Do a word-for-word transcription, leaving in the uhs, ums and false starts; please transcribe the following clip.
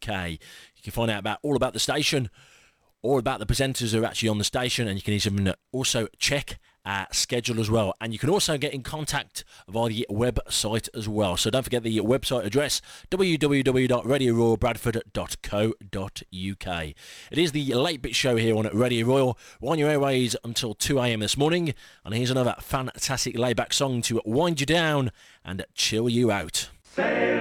K. You can find out about all about the station, or about the presenters who are actually on the station, and you can even also check our schedule as well. And you can also get in contact via the website as well. So don't forget the website address, w w w dot radio royal bradford dot co dot u k. It is the Late Bit Show here on Radio Royal. We're on your airways until two a.m. this morning, and here's another fantastic laid-back song to wind you down and chill you out. Sail